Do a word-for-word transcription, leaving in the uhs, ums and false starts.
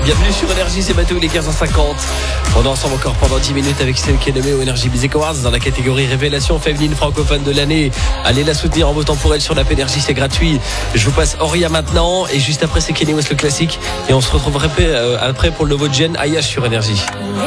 Bienvenue sur Énergie, c'est Bateau, il est quinze heures cinquante. On est ensemble encore pendant dix minutes avec celle qui est nommée au Energy Music Awards dans la catégorie Révélation féminine francophone de l'année. Allez la soutenir en votant pour elle sur l'app Énergie, c'est gratuit. Je vous passe Oria maintenant et juste après c'est Kenny West le classique. Et on se retrouverait après pour le nouveau Jen Aya sur Énergie.